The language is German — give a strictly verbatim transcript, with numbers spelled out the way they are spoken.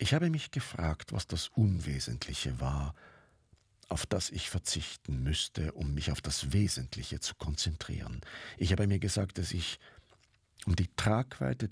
Ich habe mich gefragt, was das Unwesentliche war, auf das ich verzichten müsste, um mich auf das Wesentliche zu konzentrieren. Ich habe mir gesagt, dass ich, um die Tragweite